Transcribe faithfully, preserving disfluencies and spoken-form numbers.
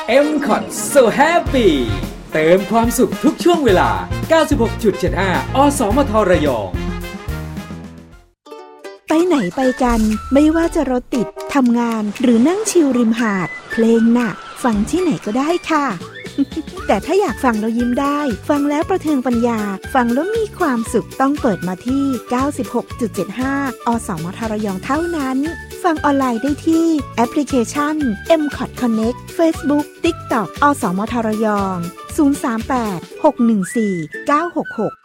เอ็ม คอท So Happy เติมความสุขทุกช่วงเวลา เก้าสิบหกจุดเจ็ดห้า อสมทระยองไปไหนไปกันไม่ว่าจะรถติดทำงานหรือนั่งชิลริมหาดเพลงน่ะฟังที่ไหนก็ได้ค่ะ แต่ถ้าอยากฟังแล้วยิ้มได้ฟังแล้วประเทิงปัญญาฟังแล้วมีความสุขต้องเปิดมาที่ เก้าสิบหกจุดเจ็ดห้า อสมทระยองเท่านั้นฟังออนไลน์ได้ที่แอปพลิเคชัน เอ็ม คอท Connect Facebook TikTok อสมทระยองศูนย์ สาม แปด หก หนึ่ง สี่ เก้า หก หก